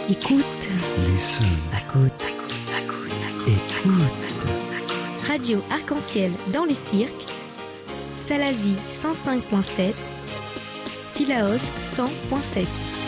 Écoute. Listen. Écoute. Écoute. Radio Arc-en-Ciel dans les cirques. Salazie 105.7. Sillaos 100.7.